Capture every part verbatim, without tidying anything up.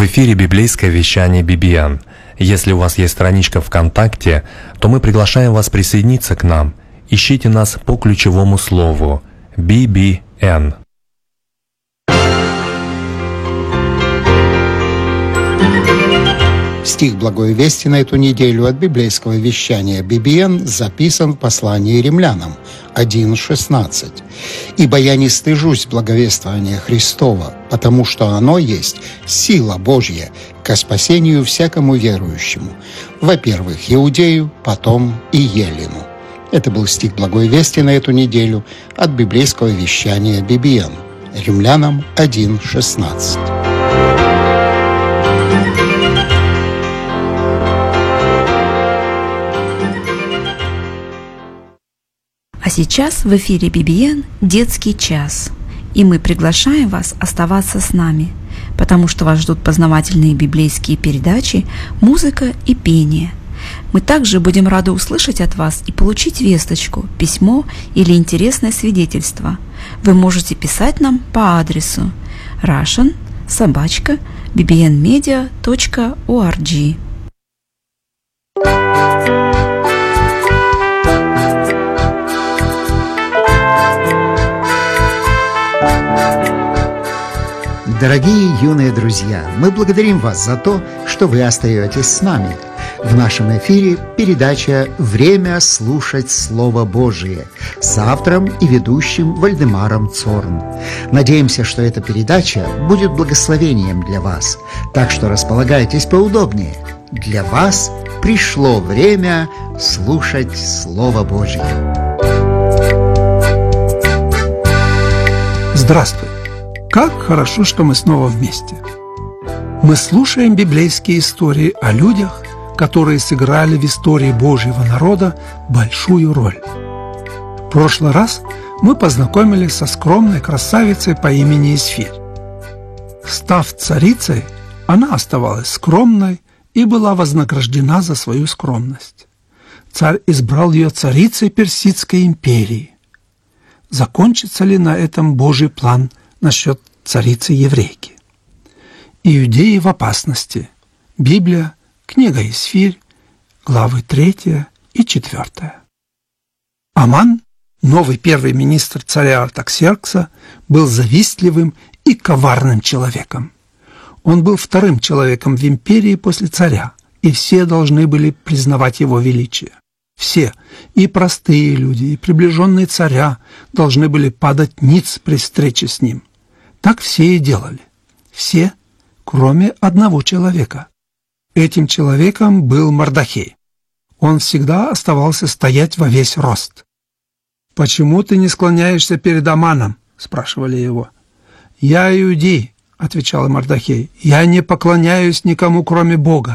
В эфире библейское вещание би би эн. Если у вас есть страничка ВКонтакте, то мы приглашаем вас присоединиться к нам. Ищите нас по ключевому слову би би эн. Стих Благой Вести на эту неделю от библейского вещания би би эн записан в послании римлянам один шестнадцать. «Ибо я не стыжусь благовествования Христова, потому что оно есть сила Божья ко спасению всякому верующему, во-первых, иудею, потом и елену». Это был стих Благой Вести на эту неделю от библейского вещания би би эн. Римлянам один шестнадцать. А сейчас в эфире би би эн «Детский час». И мы приглашаем вас оставаться с нами, потому что вас ждут познавательные библейские передачи, музыка и пение. Мы также будем рады услышать от вас и получить весточку, письмо или интересное свидетельство. Вы можете писать нам по адресу russian собака би би эн медиа точка орг. Дорогие юные друзья, мы благодарим вас за то, что вы остаетесь с нами. В нашем эфире передача «Время слушать Слово Божие» с автором и ведущим Вальдемаром Цорн. Надеемся, что эта передача будет благословением для вас, так что располагайтесь поудобнее. Для вас пришло время слушать Слово Божие. Здравствуй! Как хорошо, что мы снова вместе. Мы слушаем библейские истории о людях, которые сыграли в истории Божьего народа большую роль. В прошлый раз мы познакомились со скромной красавицей по имени Исфирь. Став царицей, она оставалась скромной и была вознаграждена за свою скромность. Царь избрал ее царицей Персидской империи. Закончится ли на этом Божий план насчет царицы-еврейки? Иудеи в опасности. Библия, книга Исфирь, главы третья и четвёртая. Аман, новый первый министр царя Артаксеркса, был завистливым и коварным человеком. Он был вторым человеком в империи после царя, и все должны были признавать его величие. Все, и простые люди, и приближенные царя, должны были падать ниц при встрече с ним. Так все и делали. Все, кроме одного человека. Этим человеком был Мордохей. Он всегда оставался стоять во весь рост. «Почему ты не склоняешься перед Аманом?» – спрашивали его. «Я иудей», – отвечал Мордохей. «Я не поклоняюсь никому, кроме Бога».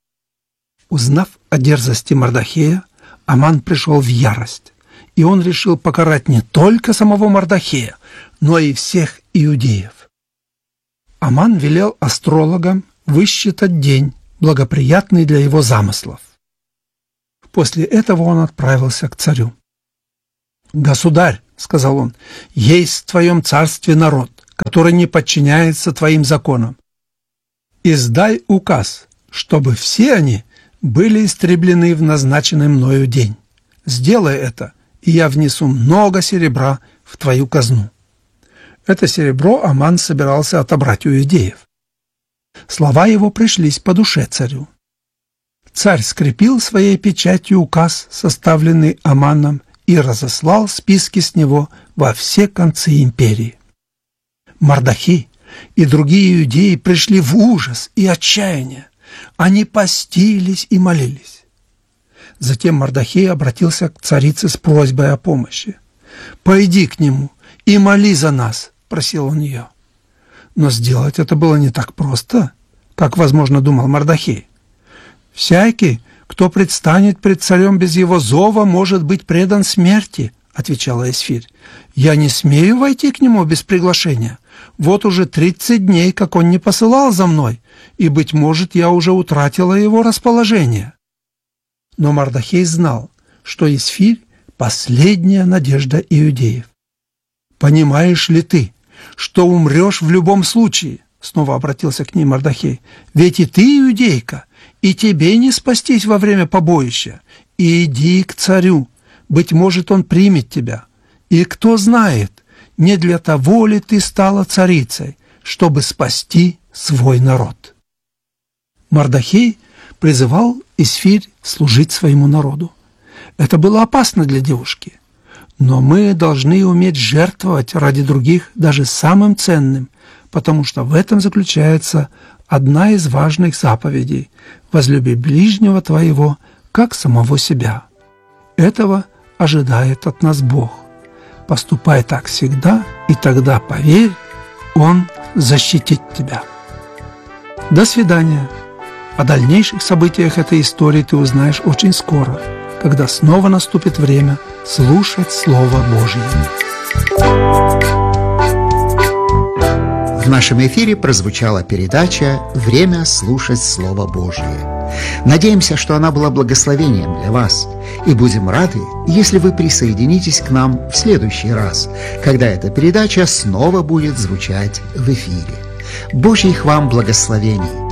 Узнав о дерзости Мордохея, Аман пришел в ярость, и он решил покарать не только самого Мордохея, но и всех иудеев. Аман велел астрологам высчитать день, благоприятный для его замыслов. После этого он отправился к царю. «Государь, — сказал он, — есть в твоем царстве народ, который не подчиняется твоим законам. Издай указ, чтобы все они были истреблены в назначенный мною день. Сделай это, и я внесу много серебра в твою казну». Это серебро Аман собирался отобрать у иудеев. Слова его пришлись по душе царю. Царь скрепил своей печатью указ, составленный Аманом, и разослал списки с него во все концы империи. Мордохей и другие иудеи пришли в ужас и отчаяние. Они постились и молились. Затем Мордохей обратился к царице с просьбой о помощи. «Пойди к нему и моли за нас», — просил он ее. Но сделать это было не так просто, как, возможно, думал Мордохей. «Всякий, кто предстанет пред царем без его зова, может быть предан смерти», — отвечала Исфирь. «Я не смею войти к нему без приглашения. Вот уже тридцать дней, как он не посылал за мной, и, быть может, я уже утратила его расположение». Но Мордохей знал, что Исфирь — последняя надежда иудеев. «Понимаешь ли ты, что умрешь в любом случае?» снова обратился к ней Мардахей, ведь и ты иудейка, и тебе не спастись во время побоища. Иди к царю, быть может, он примет тебя. И кто знает, не для того ли ты стала царицей, чтобы спасти свой народ». Мардахей призывал Эсфирь служить своему народу. Это было опасно для девушки. Но мы должны уметь жертвовать ради других даже самым ценным, потому что в этом заключается одна из важных заповедей – возлюби ближнего твоего, как самого себя. Этого ожидает от нас Бог. Поступай так всегда, и тогда, поверь, Он защитит тебя. До свидания. О дальнейших событиях этой истории ты узнаешь очень скоро, когда снова наступит время слушать Слово Божье. В нашем эфире прозвучала передача «Время слушать Слово Божье». Надеемся, что она была благословением для вас, и будем рады, если вы присоединитесь к нам в следующий раз, когда эта передача снова будет звучать в эфире. Божьих вам благословений!